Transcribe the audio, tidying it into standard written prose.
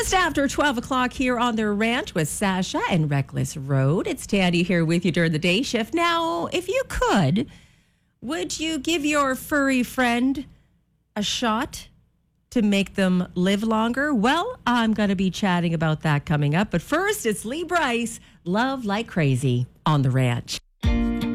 Just after 12 o'clock here on the ranch with Sasha and Reckless Road. It's Tandy here with you during the day shift. Now, if you could, would you give your furry friend a shot to make them live longer? Well, I'm going to be chatting about that coming up. But first, it's Lee Brice, Love Like Crazy on the ranch.